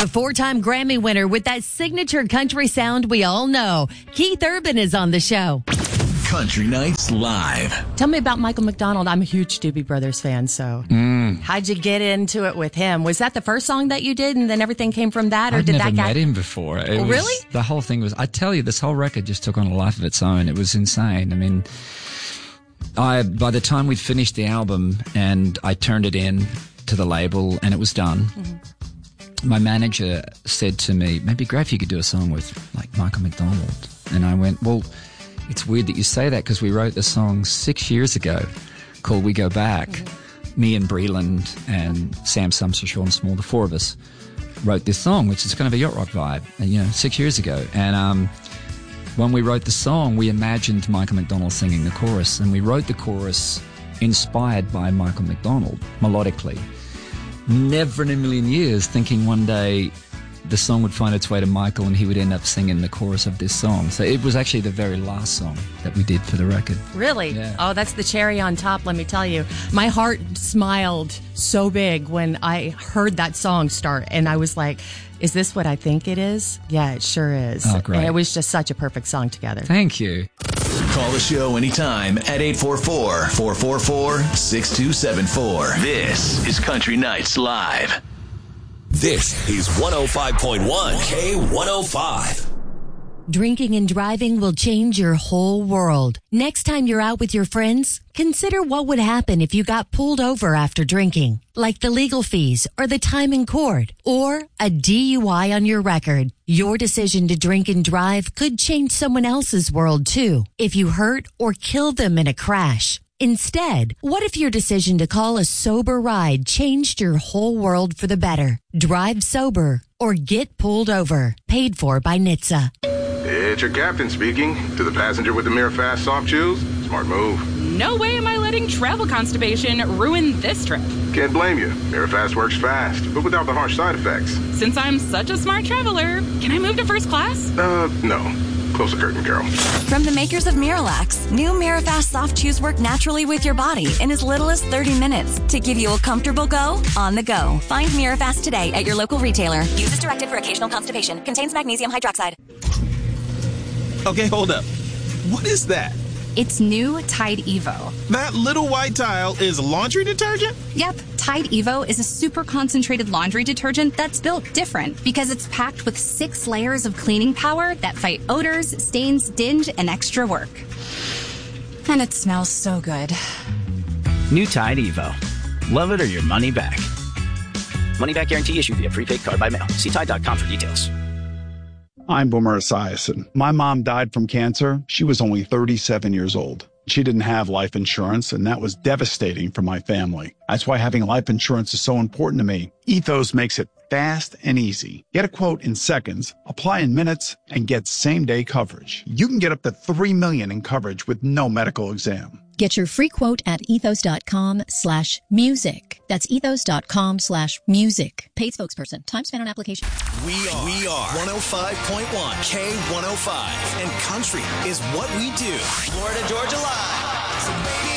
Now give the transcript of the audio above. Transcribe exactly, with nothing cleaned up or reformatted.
a four-time Grammy winner with that signature country sound we all know. Keith Urban is on the show. Country Nights Live. Tell me about Michael McDonald. I'm a huge Doobie Brothers fan, so Mm. how'd you get into it with him? Was that the first song that you did and then everything came from that? Or I'd did never that guy... met him before. It Oh, was, really? The whole thing was, I tell you, this whole record just took on a life of its own. It was insane. I mean, I by the time we'd finished the album and I turned it in to the label and it was done, mm-hmm. my manager said to me, maybe it'd be great if you could do a song with like Michael McDonald. And I went, well, it's weird that you say that because we wrote the song six years ago called We Go Back. Mm-hmm. Me and Breland and Sam Sumser, Sean Small, the four of us wrote this song, which is kind of a yacht rock vibe, and, you know, six years ago. And um, when we wrote the song, we imagined Michael McDonald singing the chorus, and we wrote the chorus inspired by Michael McDonald, melodically. Never in a million years thinking one day the song would find its way to Michael and he would end up singing the chorus of this song. So it was actually the very last song that we did for the record. Really? Yeah. Oh, that's the cherry on top, let me tell you. My heart smiled so big when I heard that song start, and I was like, is this what I think it is? Yeah, it sure is. Oh, great. And it was just such a perfect song together. Thank you. Call the show anytime at eight four four, four four four, six two seven four. This is Country Nights Live. This is one oh five point one K one oh five. Drinking and driving will change your whole world. Next time you're out with your friends, consider what would happen if you got pulled over after drinking, like the legal fees or the time in court or a D U I on your record. Your decision to drink and drive could change someone else's world too, if you hurt or kill them in a crash. Instead, what if your decision to call a sober ride changed your whole world for the better? Drive sober or get pulled over. Paid for by N H T S A. It's your captain speaking. To the passenger with the Mirror Fast soft chews, smart move. No way am I letting travel constipation ruin this trip. Can't blame you. Mirror Fast works fast, but without the harsh side effects. Since I'm such a smart traveler, can I move to first class? Uh, no. Close the curtain, Carol. From the makers of Miralax, new Mirafast soft chews work naturally with your body in as little as thirty minutes to give you a comfortable go on the go. Find Mirafast today at your local retailer. Use as directed for occasional constipation. Contains magnesium hydroxide. Okay, hold up. What is that? It's new Tide Evo. That little white tile is laundry detergent? Yep, Tide Evo is a super concentrated laundry detergent that's built different because it's packed with six layers of cleaning power that fight odors, stains, dinge, and extra work. And it smells so good. New Tide Evo. Love it or your money back. Money back guarantee issued via prepaid card by mail. See Tide dot com for details. I'm Boomer Esiason. My mom died from cancer. She was only thirty-seven years old. She didn't have life insurance, and that was devastating for my family. That's why having life insurance is so important to me. Ethos makes it fast and easy. Get a quote in seconds, apply in minutes, and get same-day coverage. You can get up to three million dollars in coverage with no medical exam. Get your free quote at ethos.com slash music. That's ethos.com slash music. Paid spokesperson. Time spent on application. We are, we are one oh five point one K one oh five. And country is what we do. Florida, Georgia Live. So baby,